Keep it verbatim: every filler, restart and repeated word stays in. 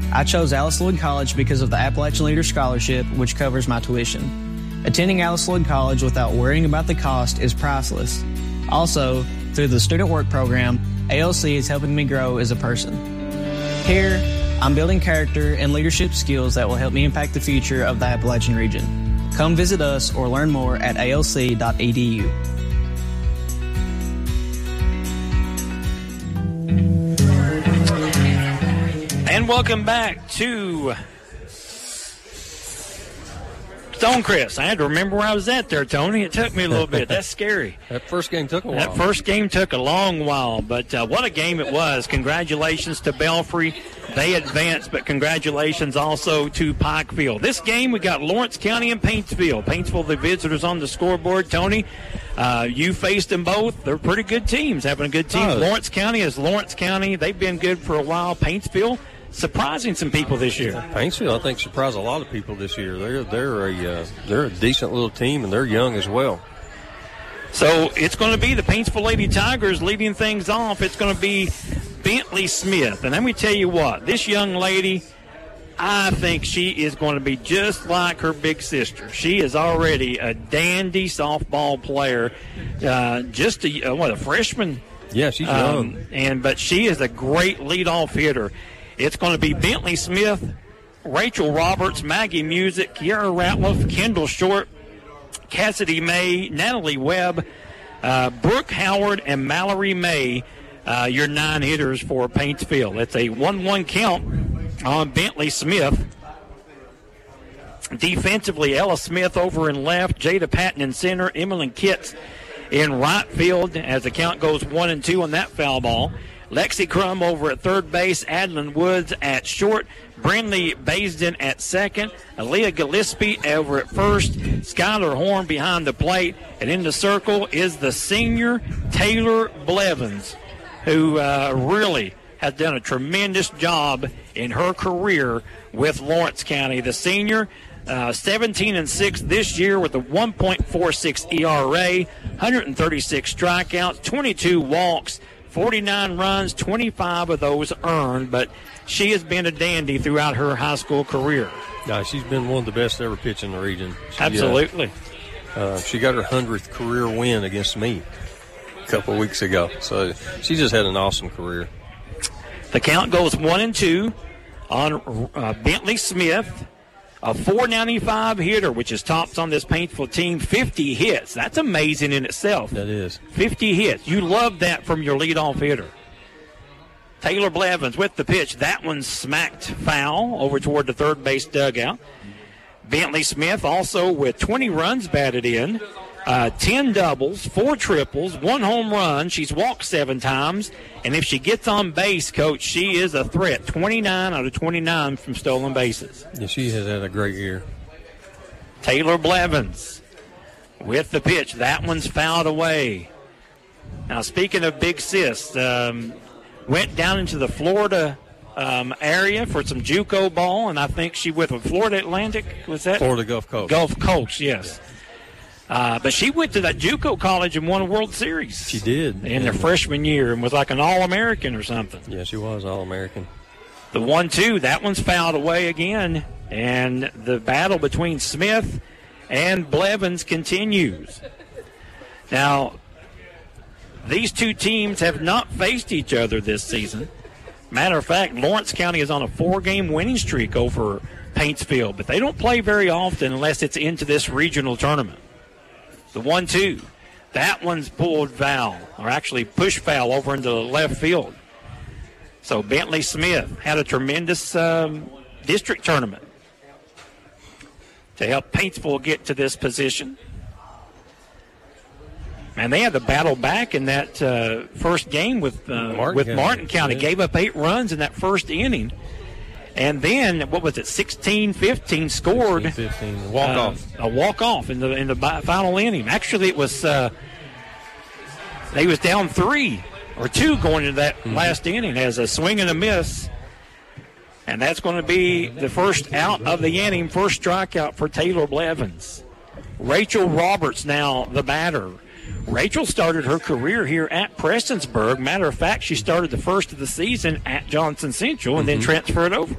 I chose Alice Lloyd College because of the Appalachian Leader Scholarship, which covers my tuition. Attending Alice Lloyd College without worrying about the cost is priceless. Also, through the Student Work Program, A L C is helping me grow as a person. Here, I'm building character and leadership skills that will help me impact the future of the Appalachian region. Come visit us or learn more at A L C dot E D U. And welcome back to Stonecrest. I had to remember where I was at there, Tony. It took me a little bit. That's scary. That first game took a while. That first game took a long while, but uh, what a game it was. Congratulations to Belfry. They advanced, but congratulations also to Pikeville. This game, we got Lawrence County and Paintsville. Paintsville, the visitors on the scoreboard. Tony, uh, you faced them both. They're pretty good teams, having a good team. Oh. Lawrence County is Lawrence County. They've been good for a while. Paintsville, surprising some people this year. Paintsville, I think, surprised a lot of people this year. They're they're a uh, they're a decent little team, and they're young as well. So it's going to be the Paintsville Lady Tigers leading things off. It's going to be Bentley Smith. And let me tell you what, this young lady, I think she is going to be just like her big sister. She is already a dandy softball player, uh, just a, uh, what, a freshman? Yeah, she's young. Um, and but she is a great leadoff hitter. It's going to be Bentley Smith, Rachel Roberts, Maggie Music, Kiara Ratliff, Kendall Short, Cassidy May, Natalie Webb, uh, Brooke Howard, and Mallory May, uh, your nine hitters for Paintsville. It's a one one count on Bentley Smith. Defensively, Ella Smith over in left, Jada Patton in center, Emily Kitts in right field as the count goes one and two on that foul ball. Lexi Crum over at third base, Adeline Woods at short, Brindley Baisden at second, Aaliyah Gillespie over at first, Skylar Horn behind the plate, and in the circle is the senior Taylor Blevins, who uh, really has done a tremendous job in her career with Lawrence County. The senior, uh, seventeen and six this year with a one point four six E R A, one hundred thirty-six strikeouts, twenty-two walks, forty-nine runs, twenty-five of those earned, but she has been a dandy throughout her high school career. No, she's been one of the best ever pitch in the region. She, Absolutely. Uh, uh, she got her hundredth career win against me a couple of weeks ago, so she just had an awesome career. The count goes one and two on uh, Bentley Smith, a four ninety-five hitter, which is tops on this Paintsville team, fifty hits. That's amazing in itself. That is. fifty hits. You love that from your leadoff hitter. Taylor Blevins with the pitch. That one smacked foul over toward the third base dugout. Bentley Smith also with twenty runs batted in, uh, ten doubles, four triples, one home run. She's walked seven times, and if she gets on base, Coach, she is a threat. twenty-nine out of twenty-nine from stolen bases. Yeah, she has had a great year. Taylor Blevins with the pitch. That one's fouled away. Now, speaking of Big Sis, um, went down into the Florida um, area for some JUCO ball, and I think she with a Florida Atlantic, was that? Florida Gulf Coast. Gulf Coast, yes. Uh, but she went to that JUCO college and won a World Series. She did. In her freshman year and was like an All-American or something. Yeah, she was All-American. The one two, that one's fouled away again, and the battle between Smith and Blevins continues. Now, these two teams have not faced each other this season. Matter of fact, Lawrence County is on a four-game winning streak over Paintsville, but they don't play very often unless it's into this regional tournament. The one two, that one's pulled foul, or actually push foul over into the left field. So Bentley Smith had a tremendous um, district tournament to help Paintsville get to this position. And they had to battle back in that uh, first game with uh, Martin with County. Martin County. Yeah. Gave up eight runs in that first inning. And then, what was it, sixteen fifteen scored. sixteen fifteen, walk-off. Uh, a walk-off in the in the final inning. Actually, it was, uh, they was down three or two going into that mm-hmm. last inning as a swing and a miss. And that's going to be the first out of the inning, first strikeout for Taylor Blevins. Rachel Roberts now the batter. Rachel started her career here at Prestonsburg. Matter of fact, she started the first of the season at Johnson Central and mm-hmm. then transferred over.